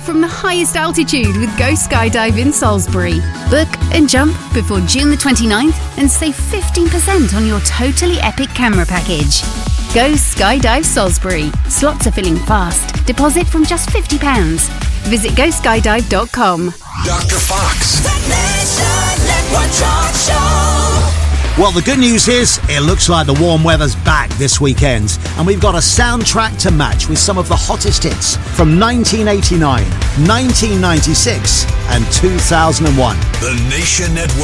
from the highest altitude with Go Skydive in Salisbury. Book and jump before June the 29th and save 15% on your totally epic camera package. Go Skydive Salisbury. Slots are filling fast. Deposit from just £50. Visit goskydive.com. Dr. Fox. Well, the good news is it looks like the warm weather's back this weekend, and we've got a soundtrack to match with some of the hottest hits from 1989, 1996 and 2001. The Nation Network.